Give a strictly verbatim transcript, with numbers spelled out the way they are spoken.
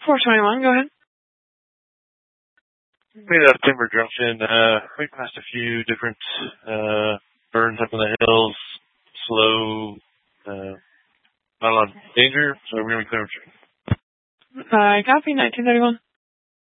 four twenty-one, go ahead. Made it out of Timber Junction. Uh, we passed a few different uh, burns up in the hills. Slow. Uh, not a lot of danger, so we're going to be clear. Uh, copy, nineteen thirty-one.